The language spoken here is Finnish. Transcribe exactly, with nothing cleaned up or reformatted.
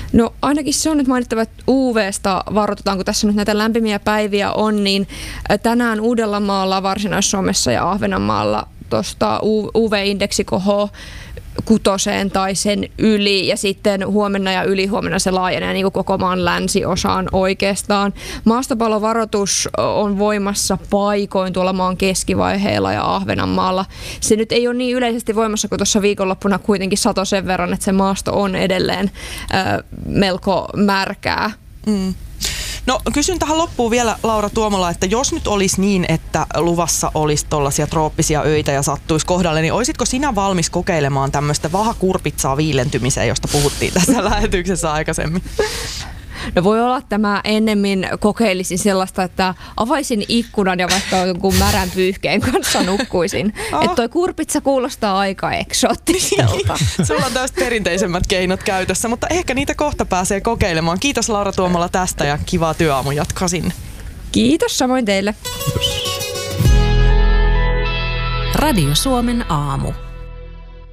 No ainakin se on nyt mainittava, että U V:sta varoitetaan, kun tässä nyt näitä lämpimiä päiviä on, niin tänään Uudellamaalla, Varsinais-Suomessa ja Ahvenanmaalla tuosta U V-indeksi kohoo kutoseen tai sen yli, ja sitten huomenna ja ylihuomenna se laajenee niin kuin koko maan länsiosaan oikeastaan. Maastopalovaroitus on voimassa paikoin tuolla maan keskivaiheilla ja Ahvenanmaalla. Se nyt ei ole niin yleisesti voimassa kuin tuossa viikonloppuna kuitenkin satoi sen verran, että se maasto on edelleen äh, melko märkää. Mm. No kysyn tähän loppuun vielä, Laura Tuomola, että jos nyt olisi niin, että luvassa olisi tollaisia trooppisia öitä ja sattuisi kohdalle, niin olisitko sinä valmis kokeilemaan tämmöistä vahakurpitsaa viilentymiseen, josta puhuttiin tässä lähetyksessä aikaisemmin? No voi olla, että mä ennemmin kokeilisin sellaista, että avaisin ikkunan ja vaikka jonkun märän pyyhkeen kanssa nukkuisin. Oh. Että toi kurpitsa kuulostaa aika eksoottiselta. Sulla on täysin perinteisemmät keinot käytössä, mutta ehkä niitä kohta pääsee kokeilemaan. Kiitos Laura Tuomola tästä ja kivaa työaamun jatkoa sinne. Kiitos samoin teille. Radio Suomen aamu.